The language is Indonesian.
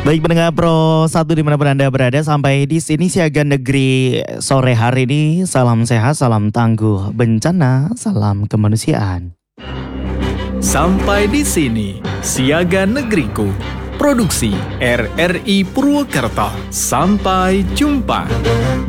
Baik pendengar Pro 1 dimanapun Anda berada, sampai di sini Siaga Negeri sore hari ini. Salam sehat, salam tangguh bencana, salam kemanusiaan. Sampai di sini Siaga Negeriku, produksi RRI Purwokerto. Sampai jumpa.